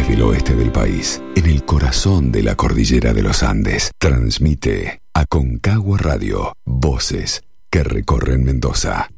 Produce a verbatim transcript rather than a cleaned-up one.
desde el oeste del país, en el corazón de la cordillera de los Andes, transmite Aconcagua Radio, voces que recorren Mendoza.